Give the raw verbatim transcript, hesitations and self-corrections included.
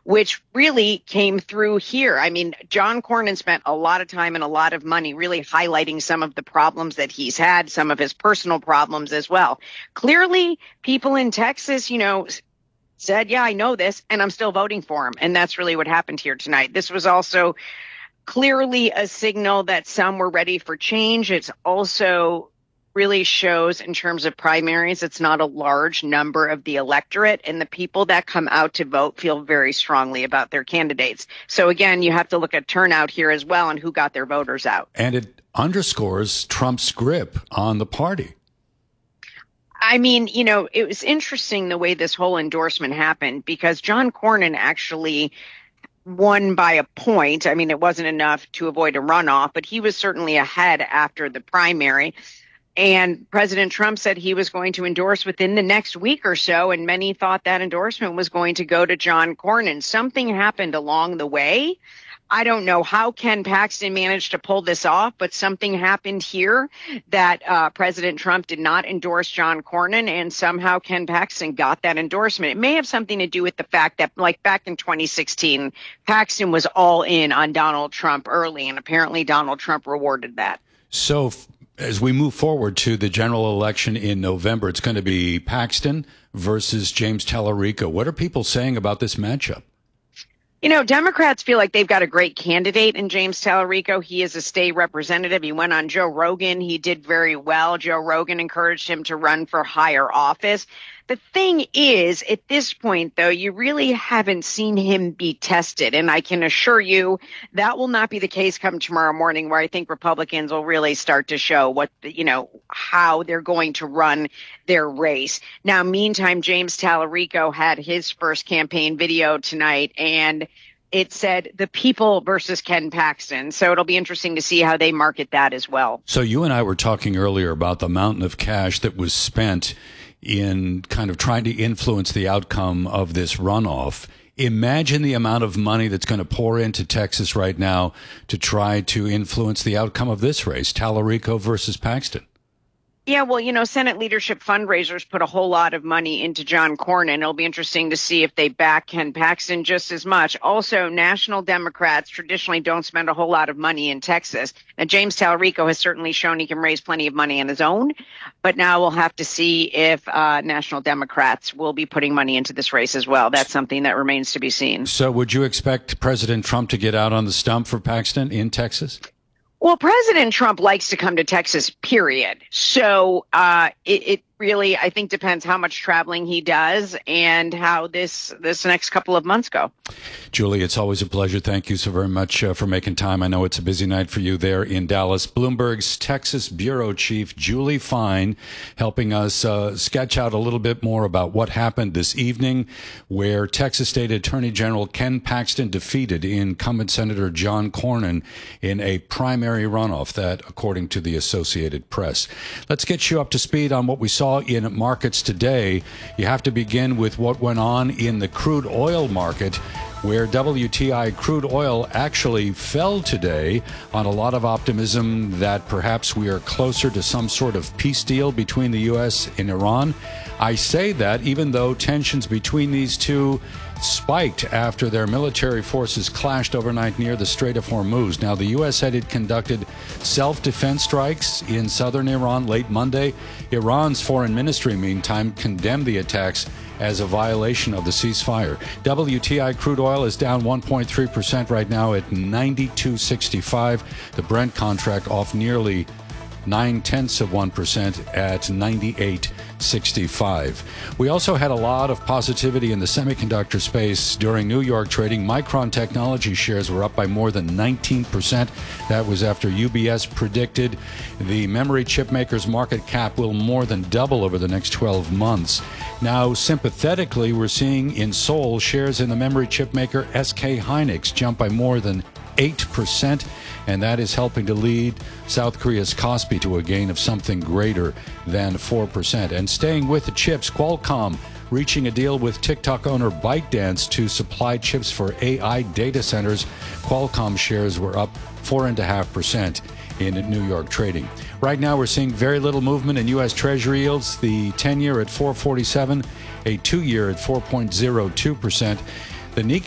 which really came through here. I mean, John Cornyn spent a lot of time and a lot of money really highlighting some of the problems that he's had, some of his personal problems as well. Clearly, people in Texas, you know, said, yeah, I know this, and I'm still voting for him. And that's really what happened here tonight. This was also clearly a signal that some were ready for change. It's also really shows in terms of primaries, it's not a large number of the electorate, and the people that come out to vote feel very strongly about their candidates. So again, you have to look at turnout here as well and who got their voters out. And it underscores Trump's grip on the party. I mean, you know, it was interesting the way this whole endorsement happened, because John Cornyn actually won by a point. I mean, it wasn't enough to avoid a runoff, but he was certainly ahead after the primary. And President Trump said he was going to endorse within the next week or so, and many thought that endorsement was going to go to John Cornyn. Something happened along the way. I don't know how Ken Paxton managed to pull this off, but something happened here that uh, President Trump did not endorse John Cornyn, and somehow Ken Paxton got that endorsement. It may have something to do with the fact that, like back in twenty sixteen, Paxton was all in on Donald Trump early, and apparently Donald Trump rewarded that. So as we move forward to the general election in November, it's going to be Paxton versus James Tallarico. What are people saying about this matchup? You know, Democrats feel like they've got a great candidate in James Tallarico. He is a state representative. He went on Joe Rogan. He did very well. Joe Rogan encouraged him to run for higher office. The thing is, at this point, though, you really haven't seen him be tested. And I can assure you that will not be the case come tomorrow morning, where I think Republicans will really start to show what, you know, how they're going to run their race. Now, meantime, James Tallarico had his first campaign video tonight, and it said the people versus Ken Paxton. So it'll be interesting to see how they market that as well. So you and I were talking earlier about the mountain of cash that was spent in kind of trying to influence the outcome of this runoff. Imagine the amount of money that's going to pour into Texas right now to try to influence the outcome of this race, Tallarico versus Paxton. Yeah, well, you know, Senate leadership fundraisers put a whole lot of money into John Cornyn. It'll be interesting to see if they back Ken Paxton just as much. Also, national Democrats traditionally don't spend a whole lot of money in Texas. Now, James Tallarico has certainly shown he can raise plenty of money on his own, but now we'll have to see if uh, national Democrats will be putting money into this race as well. That's something that remains to be seen. So would you expect President Trump to get out on the stump for Paxton in Texas? Well, President Trump likes to come to Texas, period. So uh, it, it really, I think, depends how much traveling he does and how this this next couple of months go. Julie, it's always a pleasure. Thank you so very much uh, for making time. I know it's a busy night for you there in Dallas. Bloomberg's Texas Bureau Chief, Julie Fine, helping us uh, sketch out a little bit more about what happened this evening, where Texas State Attorney General Ken Paxton defeated incumbent Senator John Cornyn in a primary runoff, that according to the Associated Press. Let's get you up to speed on what we saw in markets today. You have to begin with what went on in the crude oil market, where W T I crude oil actually fell today on a lot of optimism that perhaps we are closer to some sort of peace deal between the U S and Iran. I say that even though tensions between these two spiked after their military forces clashed overnight near the Strait of Hormuz. Now, the U S said it conducted self-defense strikes in southern Iran late Monday. Iran's foreign ministry, meantime, condemned the attacks as a violation of the ceasefire. W T I crude oil is down one point three percent right now at ninety-two sixty-five. The Brent contract off nearly nine tenths of one percent at ninety-eight sixty-five. We also had a lot of positivity in the semiconductor space during New York trading. Micron Technology shares were up by more than nineteen percent. That was after U B S predicted the memory chip maker's market cap will more than double over the next twelve months. Now, sympathetically, we're seeing in Seoul shares in the memory chip maker S K Hynix jump by more than eight percent, and that is helping to lead South Korea's Kospi to a gain of something greater than four percent. And staying with the chips, Qualcomm reaching a deal with TikTok owner ByteDance to supply chips for A I data centers. Qualcomm shares were up four point five percent in New York trading. Right now, we're seeing very little movement in U S Treasury yields. The ten-year at four forty-seven, a two-year at four point zero two percent. The Nikkei